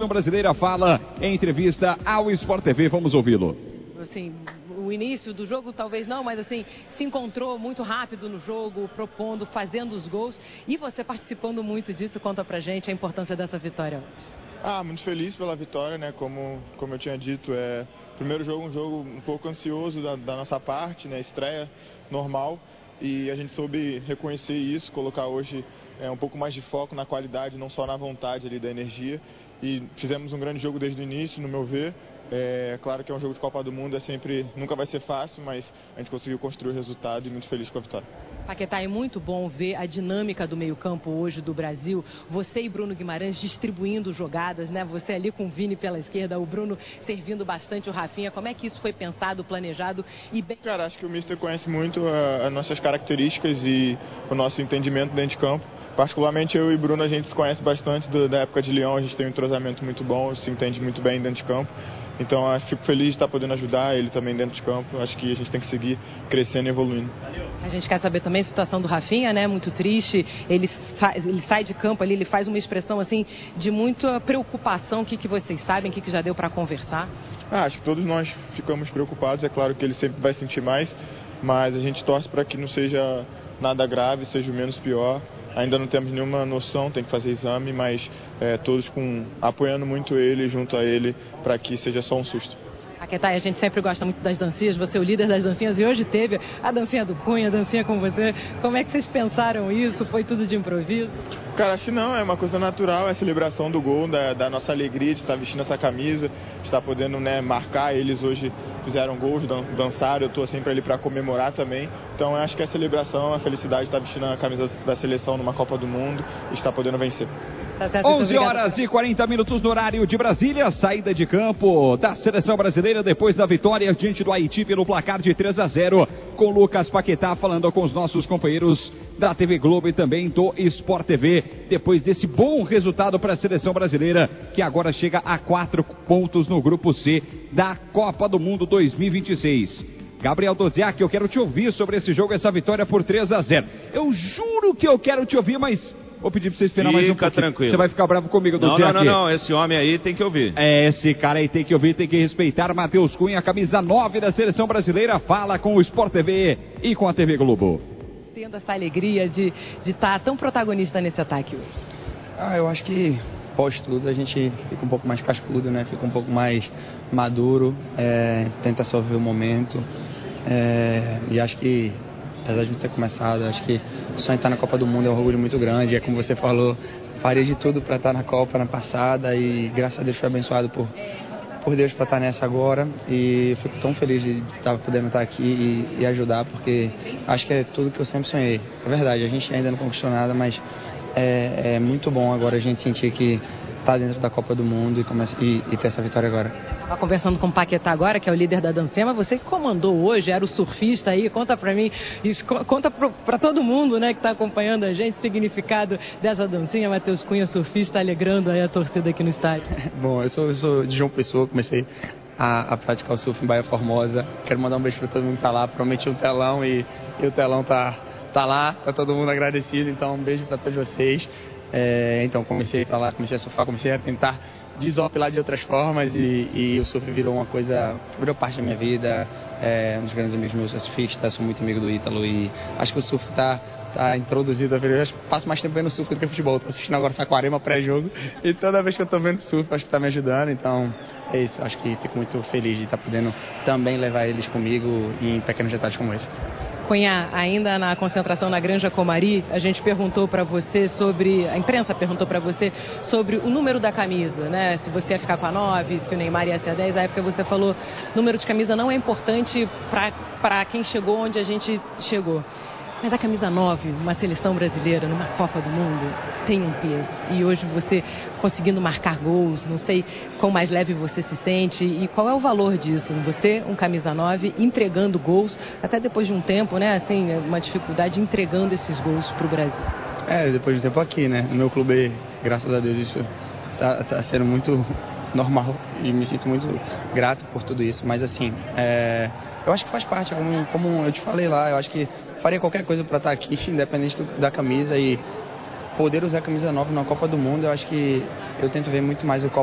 Brasileira fala em entrevista ao Sport TV, vamos ouvi-lo. Assim, o início do jogo talvez não, mas assim, se encontrou muito rápido no jogo, propondo, fazendo os gols, e você participando muito disso. Conta pra gente a importância dessa vitória. Muito feliz pela vitória, né? Como eu tinha dito, primeiro jogo, um jogo um pouco ansioso da nossa parte, né? Estreia normal, e a gente soube reconhecer isso, colocar hoje um pouco mais de foco na qualidade, não só na vontade ali da energia, e fizemos um grande jogo desde o início, no meu ver. Claro que é um jogo de Copa do Mundo, nunca vai ser fácil, mas a gente conseguiu construir o resultado e muito feliz com a vitória. Paquetá, é muito bom ver a dinâmica do meio-campo hoje do Brasil. Você e Bruno Guimarães distribuindo jogadas, né? Você ali com o Vini pela esquerda, o Bruno servindo bastante o Rafinha. Como é que isso foi pensado, planejado e bem... Cara, acho que o Mister conhece muito as nossas características e o nosso entendimento dentro de campo. Particularmente eu e Bruno, a gente se conhece bastante da época de Lyon, a gente tem um entrosamento muito bom, se entende muito bem dentro de campo. Então fico feliz de estar podendo ajudar ele também dentro de campo. Acho que a gente tem que seguir crescendo e evoluindo. A gente quer saber também a situação do Rafinha, né? Muito triste. Ele sai de campo ali, ele faz uma expressão assim de muita preocupação. O que vocês sabem, o que já deu para conversar? Acho que todos nós ficamos preocupados. É claro que ele sempre vai sentir mais, mas a gente torce para que não seja nada grave, seja o menos pior. Ainda não temos nenhuma noção, tem que fazer exame, mas todos apoiando muito ele, junto a ele, para que seja só um susto. Paquetá, a gente sempre gosta muito das dancinhas, você é o líder das dancinhas e hoje teve a dancinha do Cunha, a dancinha com você. Como é que vocês pensaram isso? Foi tudo de improviso? Cara, acho que não, é uma coisa natural, é a celebração do gol, da nossa alegria de estar vestindo essa camisa, de estar podendo, né, marcar. Eles hoje fizeram gols, dançaram, eu estou sempre ali para comemorar também. Então eu acho que a celebração, a felicidade de estar vestindo a camisa da seleção numa Copa do Mundo e estar podendo vencer. 11 horas e 40 minutos no horário de Brasília, saída de campo da seleção brasileira depois da vitória diante do Haiti pelo placar de 3-0, com Lucas Paquetá falando com os nossos companheiros da TV Globo e também do Sport TV, depois desse bom resultado para a seleção brasileira, que agora chega a 4 pontos no grupo C da Copa do Mundo 2026. Gabriel Doziak, eu quero te ouvir sobre esse jogo, essa vitória por 3-0. Eu juro que eu quero te ouvir, mas vou pedir pra você esperar mais um pouquinho. Tranquilo. Você vai ficar bravo comigo, Doziak. Não. Esse homem aí tem que ouvir. Esse cara aí tem que ouvir, tem que respeitar. Matheus Cunha, camisa 9 da seleção brasileira, fala com o Sport TV e com a TV Globo. Tendo essa alegria de estar tão protagonista nesse ataque hoje. Eu acho que pós tudo a gente fica um pouco mais cascudo, né? Fica um pouco mais maduro, tenta só ver o momento. E acho que, apesar de não ter começado, acho que só entrar na Copa do Mundo é um orgulho muito grande. É como você falou, parei de tudo para estar na Copa na passada e graças a Deus fui abençoado por Deus para estar nessa agora. E eu fico tão feliz de estar podendo estar aqui e ajudar, porque acho que é tudo que eu sempre sonhei. É verdade, a gente ainda não conquistou nada, mas é muito bom agora a gente sentir que está dentro da Copa do Mundo e ter essa vitória agora. Estava conversando com o Paquetá agora, que é o líder da dancinha, mas você que comandou hoje, era o surfista aí, conta pra mim, conta pra todo mundo, né, que tá acompanhando a gente, o significado dessa dancinha. Matheus Cunha, surfista, alegrando aí a torcida aqui no estádio. Bom, eu sou de João Pessoa, comecei a praticar o surf em Baía Formosa. Quero mandar um beijo pra todo mundo que tá lá, prometi um telão e o telão tá lá, tá todo mundo agradecido, então um beijo pra todos vocês. Então comecei pra lá, comecei a surfar, comecei a tentar desopilar de outras formas e o surf virou parte da minha vida. Um dos grandes amigos meus é surfista, sou muito amigo do Ítalo e acho que o surf tá introduzido. Eu acho que passo mais tempo vendo surf do que futebol. Tô assistindo agora Saquarema pré-jogo e toda vez que eu tô vendo surf acho que tá me ajudando, então é isso. Acho que fico muito feliz de estar podendo também levar eles comigo em pequenos detalhes como esse. Cunha, ainda na concentração na Granja Comari, a gente perguntou para você a imprensa perguntou para você sobre o número da camisa, né? Se você ia ficar com a 9, se o Neymar ia ser a 10, na época você falou, número de camisa não é importante para quem chegou onde a gente chegou. Mas a camisa 9, uma seleção brasileira, numa Copa do Mundo, tem um peso. E hoje você conseguindo marcar gols, não sei quão mais leve você se sente e qual é o valor disso. Você, um camisa 9, entregando gols, até depois de um tempo, né? Assim, uma dificuldade entregando esses gols para o Brasil. Depois de um tempo aqui, né? No meu clube, graças a Deus, isso tá sendo muito normal e me sinto muito grato por tudo isso. Mas assim, eu acho que faz parte, como eu te falei lá, eu acho que faria qualquer coisa para estar aqui, independente da camisa, e poder usar a camisa 9 na Copa do Mundo. Eu acho que eu tento ver muito mais o Copa